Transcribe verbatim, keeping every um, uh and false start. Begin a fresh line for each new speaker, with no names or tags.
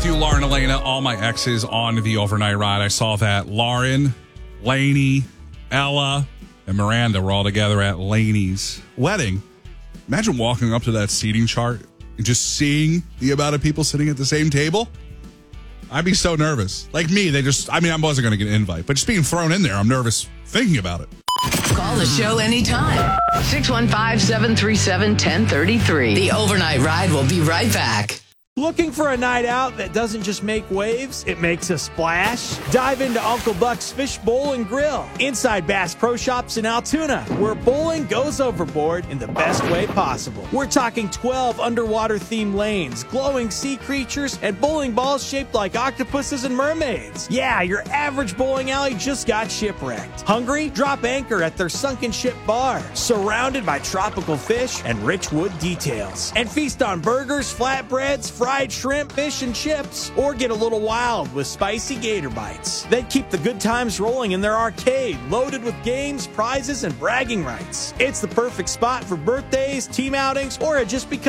you, Lauren, Elena, all my exes on the overnight ride. I saw that Lauren, Lainey, Ella, and Miranda were all together at Lainey's wedding. Imagine walking up to that seating chart and just seeing the amount of people sitting at the same table. I'd be so nervous. Like me, they just, I mean, I wasn't going to get an invite, but just being thrown in there, I'm nervous thinking about it.
Call the show anytime. six one five, seven three seven, one zero three three. The Overnight Ride will be right back.
Looking for a night out that doesn't just make waves, it makes a splash? Dive into Uncle Buck's Fish Bowl and Grill inside Bass Pro Shops in Altoona, where bowling goes overboard in the best way possible. We're talking twelve underwater-themed lanes, glowing sea creatures, and bowling balls shaped like octopuses and mermaids. Yeah, your average bowling alley just got shipwrecked. Hungry? Drop anchor at their sunken ship bar, surrounded by tropical fish and rich wood details. And feast on burgers, flatbreads, fried shrimp, fish, and chips, or get a little wild with spicy gator bites. They keep the good times rolling in their arcade, loaded with games, prizes, and bragging rights. It's the perfect spot for birthdays, team outings, or just because